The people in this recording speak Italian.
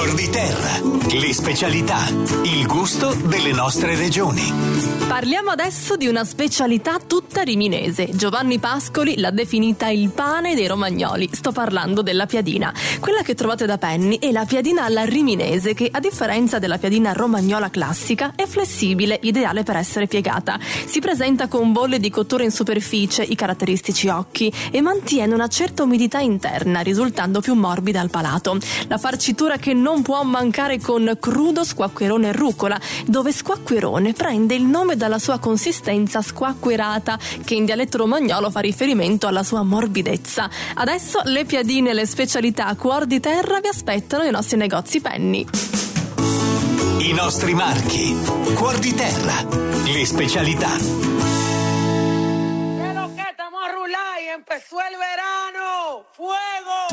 Cuor di Terra, le specialità, il gusto delle nostre regioni. Parliamo adesso di una specialità tutta riminese. Giovanni Pascoli l'ha definita il pane dei romagnoli. Sto parlando della piadina. Quella che trovate da Penny è la piadina alla riminese che, a differenza della piadina romagnola classica, è flessibile, ideale per essere piegata. Si presenta con bolle di cottura in superficie, i caratteristici occhi, e mantiene una certa umidità interna, risultando più morbida al palato. La farcitura che non può mancare con crudo, squacquerone e rucola, dove squacquerone prende il nome dalla sua consistenza squacquerata, che in dialetto romagnolo fa riferimento alla sua morbidezza. Adesso le piadine e le specialità a Cuor di Terra vi aspettano nei nostri negozi Penny. I nostri marchi. Cuor di Terra, le specialità. ¿Qué lo que estamos a rular y empezó el verano? ¡Fuego!